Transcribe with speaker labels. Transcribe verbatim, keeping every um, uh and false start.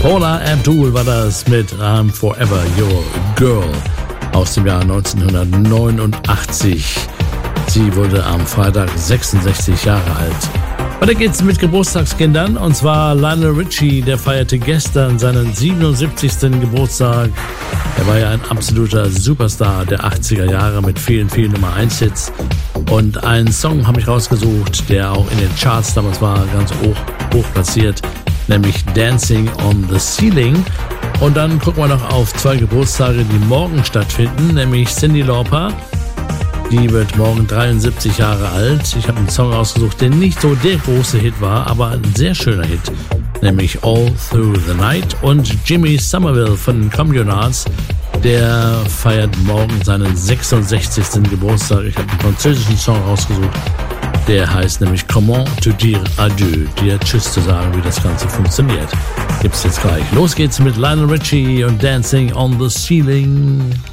Speaker 1: Paula Abdul war das mit I'm Forever Your Girl aus dem Jahr neunzehnhundertneunundachtzig. Sie wurde am Freitag sechsundsechzig Jahre alt. Weiter geht's mit Geburtstagskindern, und zwar Lionel Richie, der feierte gestern seinen siebenundsiebzigsten Geburtstag. Er war ja ein absoluter Superstar der achtziger Jahre mit vielen, vielen Nummer eins Hits. Und einen Song habe ich rausgesucht, der auch in den Charts damals war, ganz hoch, hoch platziert, nämlich Dancing on the Ceiling. Und dann gucken wir noch auf zwei Geburtstage, die morgen stattfinden, nämlich Cyndi Lauper. Die wird morgen dreiundsiebzig Jahre alt. Ich habe einen Song ausgesucht, der nicht so der große Hit war, aber ein sehr schöner Hit, nämlich All Through the Night. Und Jimmy Somerville von den Communards, der feiert morgen seinen sechsundsechzigsten Geburtstag. Ich habe einen französischen Song rausgesucht, der heißt nämlich Comment te dire adieu, dir Tschüss zu sagen, wie das Ganze funktioniert. Gibt's jetzt gleich. Los geht's mit Lionel Richie und Dancing on the Ceiling.